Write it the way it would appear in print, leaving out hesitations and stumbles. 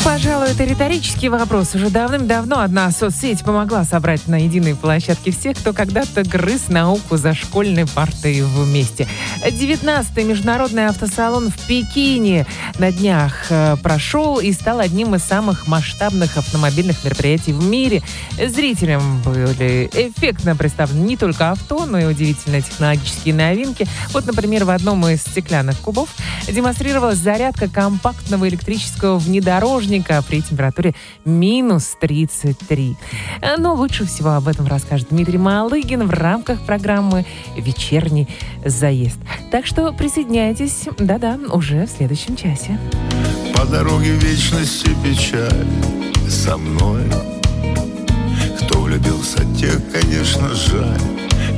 Пожалуй, это риторический вопрос. Уже давным-давно одна соцсеть помогла собрать на единой площадке всех, кто когда-то грыз науку за школьной партой вместе. 19-й международный автосалон в Пекине на днях прошел и стал одним из самых масштабных автомобильных мероприятий в мире. Зрителям были эффектно представлены не только авто, но и удивительные технологические новинки. Вот, например, в одном из стеклянных кубов демонстрировалась зарядка компактного электрического внедорожника при температуре минус 33. Но лучше всего об этом расскажет Дмитрий Малыгин в рамках программы «Вечерний заезд». Так что присоединяйтесь, да-да, уже в следующем часе. По дороге вечности печаль со мной. Кто влюбился, тех, конечно, жаль.